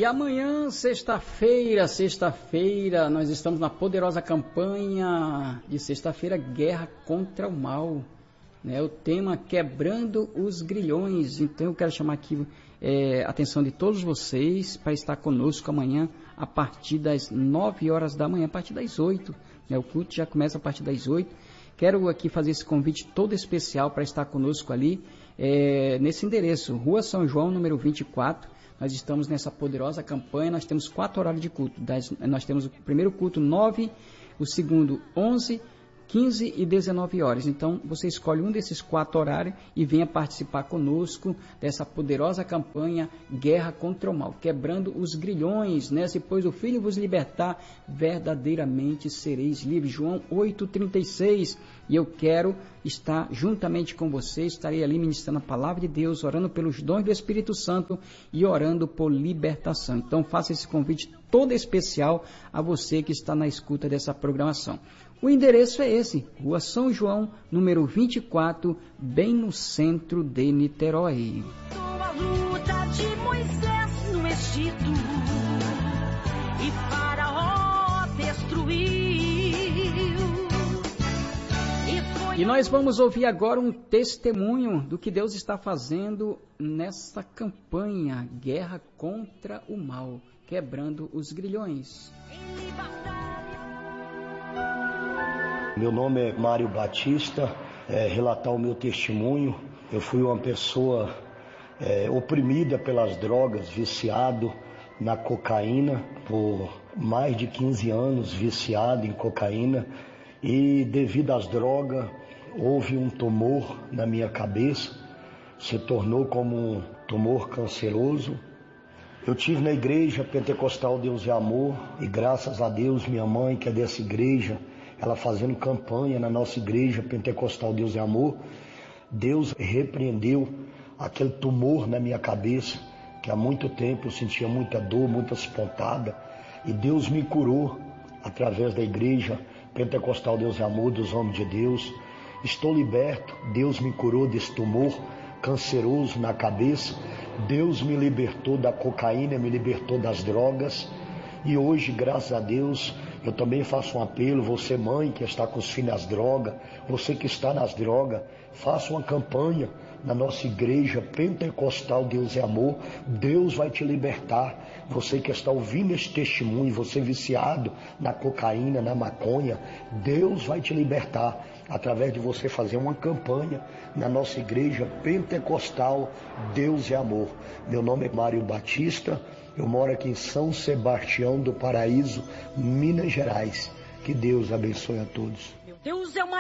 E amanhã, sexta-feira, nós estamos na poderosa campanha de sexta-feira, Guerra contra o Mal. O tema Quebrando os Grilhões. Então eu quero chamar aqui a atenção de todos vocês para estar conosco amanhã a partir das 9 horas da manhã, a partir das 8. O culto já começa a partir das 8. Quero aqui fazer esse convite todo especial para estar conosco ali, nesse endereço, Rua São João, número 24. Nós estamos nessa poderosa campanha, nós temos 4 horários de culto. Nós temos o primeiro culto 9, o segundo 11, 15 e 19 horas. Então, você escolhe um desses 4 horários e venha participar conosco dessa poderosa campanha Guerra contra o Mal, quebrando os grilhões, Se pois o Filho vos libertar, verdadeiramente sereis livres. João 8,36. E eu quero estar juntamente com você, estarei ali ministrando a palavra de Deus, orando pelos dons do Espírito Santo e orando por libertação. Então, faça esse convite todo especial a você que está na escuta dessa programação. O endereço é esse, Rua São João, número 24, bem no centro de Niterói. A luta de Moisés no Egito e Faraó destruiu. E nós vamos ouvir agora um testemunho do que Deus está fazendo nessa campanha, Guerra contra o Mal, quebrando os grilhões. Meu nome é Mário Batista, relatar o meu testemunho. Eu fui uma pessoa oprimida pelas drogas, viciado na cocaína, por mais de 15 anos viciado em cocaína, e devido às drogas houve um tumor na minha cabeça, se tornou como um tumor canceroso. Eu tive na igreja Pentecostal Deus e Amor, e graças a Deus minha mãe, que é dessa igreja, ela fazendo campanha na nossa igreja Pentecostal Deus e Amor, Deus repreendeu aquele tumor na minha cabeça, que há muito tempo eu sentia muita dor, muitas pontadas, e Deus me curou através da igreja Pentecostal Deus e Amor, dos homens de Deus. Estou liberto, Deus me curou desse tumor canceroso na cabeça, Deus me libertou da cocaína, me libertou das drogas, e hoje, graças a Deus, eu também faço um apelo, você mãe que está com os filhos nas drogas, você que está nas drogas, faça uma campanha na nossa igreja Pentecostal Deus é Amor, Deus vai te libertar. Você que está ouvindo este testemunho, você viciado na cocaína, na maconha, Deus vai te libertar através de você fazer uma campanha na nossa igreja Pentecostal Deus é Amor. Meu nome é Mário Batista, eu moro aqui em São Sebastião do Paraíso, Minas Gerais. Que Deus abençoe a todos. Meu Deus é uma